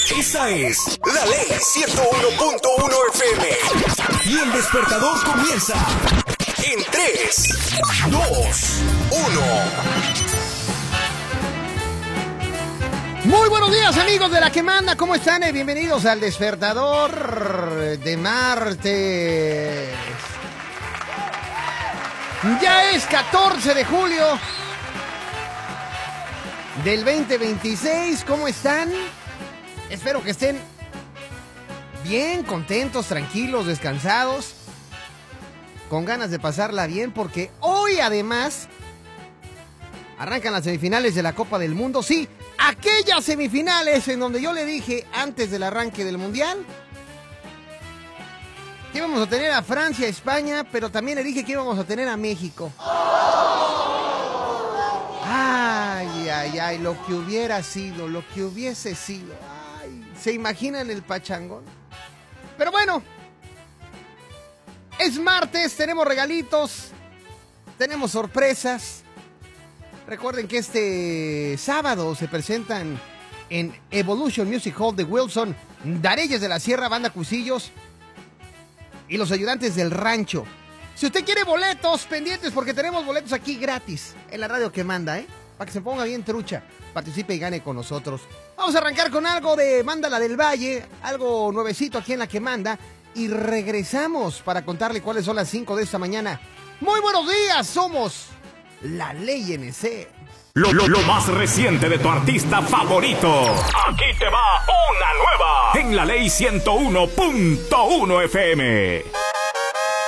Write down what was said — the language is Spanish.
Esa es la Ley 101.1 FM. Y el despertador comienza en 3, 2, 1. Muy buenos días, amigos de La Que Manda, ¿cómo están? Bienvenidos al despertador de martes. Ya es 14 de julio del 2026, ¿cómo están? Espero que estén bien, contentos, tranquilos, descansados, con ganas de pasarla bien, porque hoy además arrancan las semifinales de la Copa del Mundo. Sí, aquellas semifinales en donde yo le dije antes del arranque del Mundial que íbamos a tener a Francia, España, pero también le dije que íbamos a tener a México. Ay, ay, ay, lo que hubiera sido, lo que hubiese sido. Ay, ¿se imaginan el pachangón? Pero bueno, es martes, tenemos regalitos, tenemos sorpresas. Recuerden que este sábado se presentan en Evolution Music Hall de Wilson, Dareyes de la Sierra, Banda Cusillos y Los Ayudantes del Rancho. Si usted quiere boletos, pendientes, porque tenemos boletos aquí gratis en la radio que manda, para que se ponga bien trucha, participe y gane con nosotros. Vamos a arrancar con algo de Mándala del Valle, algo nuevecito aquí en La Que Manda, y regresamos para contarle cuáles son las 5 de esta mañana. Muy buenos días, somos La Ley NC. Lo más reciente de tu artista favorito. Aquí te va una nueva en la Ley 101.1 FM.